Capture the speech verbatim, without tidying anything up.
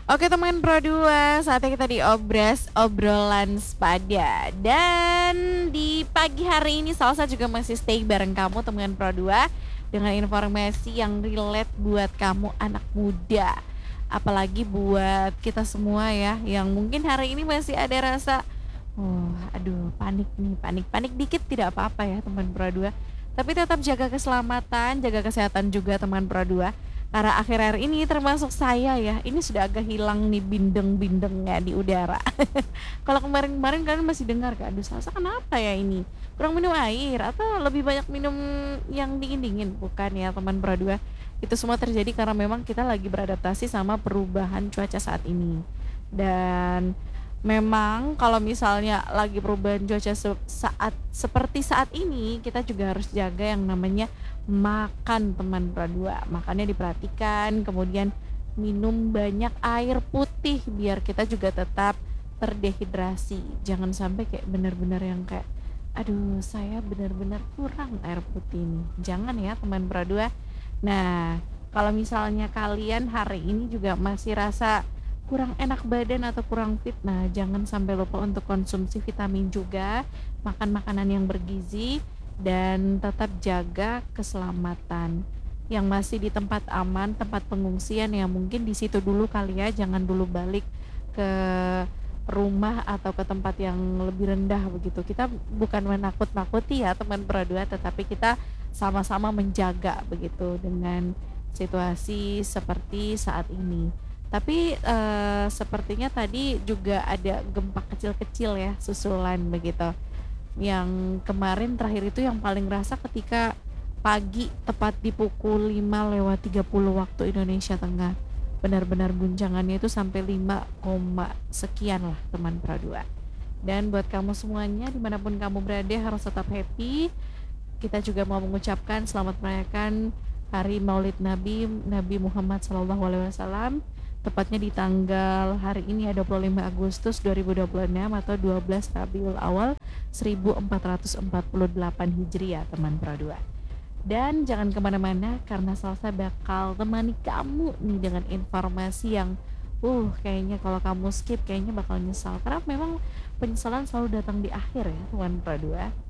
Oke teman Pro dua, saatnya kita diobras obrolan sepada. Dan di pagi hari ini Salsa juga masih stay bareng kamu teman Pro dua dengan informasi yang relate buat kamu anak muda. Apalagi buat kita semua ya yang mungkin hari ini masih ada rasa oh, aduh panik nih, panik-panik dikit tidak apa-apa ya teman Pro dua. Tapi tetap jaga keselamatan, jaga kesehatan juga teman Pro dua. Karena akhir-akhir ini termasuk saya ya, ini sudah agak hilang nih bindeng-bindengnya di udara. Kalau kemarin-kemarin kalian masih dengar kan, aduh Salsa kenapa ya ini? Kurang minum air atau lebih banyak minum yang dingin-dingin? Bukan ya teman Pro dua. Itu semua terjadi karena memang kita lagi beradaptasi sama perubahan cuaca saat ini. Dan memang kalau misalnya lagi perubahan cuaca se- saat seperti saat ini, kita juga harus jaga yang namanya makan teman dua. Makannya diperhatikan, kemudian minum banyak air putih biar kita juga tetap terdehidrasi. Jangan sampai kayak benar-benar yang kayak aduh saya benar-benar kurang air putih nih. Jangan ya teman dua. Nah, kalau misalnya kalian hari ini juga masih rasa kurang enak badan atau kurang fit, nah jangan sampai lupa untuk konsumsi vitamin juga, makan makanan yang bergizi, dan tetap jaga keselamatan. Yang masih di tempat aman, tempat pengungsian ya mungkin di situ dulu kali ya, jangan dulu balik ke rumah atau ke tempat yang lebih rendah begitu. Kita bukan menakut-nakuti ya teman Produa, tetapi kita sama-sama menjaga begitu dengan situasi seperti saat ini. Tapi eh, sepertinya tadi juga ada gempa kecil-kecil ya susulan begitu. Yang kemarin terakhir itu yang paling rasa ketika pagi tepat di pukul lima lewat tiga puluh waktu Indonesia Tengah. Benar-benar guncangannya itu sampai lima, sekian lah teman Pradua. Dan buat kamu semuanya dimanapun kamu berada harus tetap happy. Kita juga mau mengucapkan selamat merayakan Hari Maulid Nabi Nabi Muhammad Shallallahu Alaihi Wasallam, tepatnya di tanggal hari ini ya dua puluh lima Agustus dua ribu dua puluh enam atau dua belas Rabiul Awal seribu empat ratus empat puluh delapan Hijriah teman Pradua. Dan jangan kemana-mana karena Salsa bakal temani kamu nih dengan informasi yang uh kayaknya kalau kamu skip kayaknya bakal nyesal, karena memang penyesalan selalu datang di akhir ya teman Pradua.